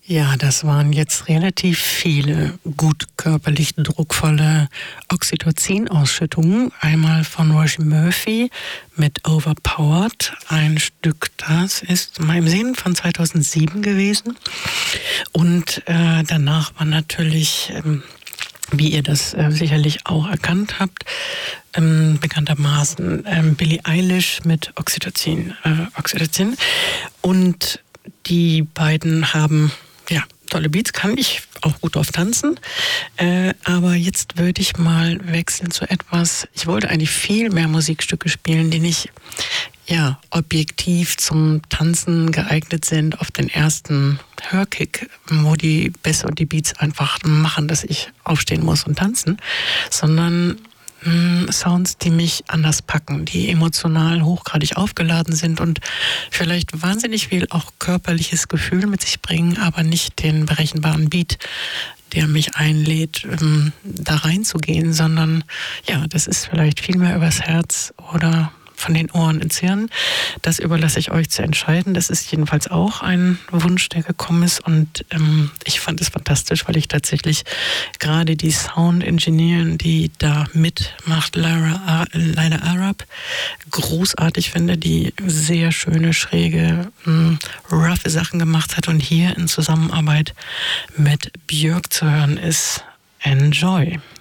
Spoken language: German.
Ja, das waren jetzt relativ viele gut körperlich druckvolle Oxytocin-Ausschüttungen. Einmal von Roisin Murphy mit Overpowered. Ein Stück, das ist mal im Sinn von 2007 gewesen. Und danach war natürlich, wie ihr das sicherlich auch erkannt habt, bekanntermaßen Billie Eilish mit Oxytocin. Und die beiden haben tolle Beats, kann ich auch gut drauf tanzen. Aber jetzt würde ich mal wechseln zu etwas, ich wollte eigentlich viel mehr Musikstücke spielen, die nicht objektiv zum Tanzen geeignet sind auf den ersten Hörkick, wo die Bässe und die Beats einfach machen, dass ich aufstehen muss und tanzen, sondern Sounds, die mich anders packen, die emotional hochgradig aufgeladen sind und vielleicht wahnsinnig viel auch körperliches Gefühl mit sich bringen, aber nicht den berechenbaren Beat, der mich einlädt, da reinzugehen, sondern das ist vielleicht viel mehr übers Herz oder von den Ohren ins Hirn. Das überlasse ich euch zu entscheiden. Das ist jedenfalls auch ein Wunsch, der gekommen ist und ich fand es fantastisch, weil ich tatsächlich gerade die Sound-Engineerin, die da mitmacht, Lyra Arab, großartig finde, die sehr schöne, schräge, roughe Sachen gemacht hat und hier in Zusammenarbeit mit Björk zu hören ist. Enjoy!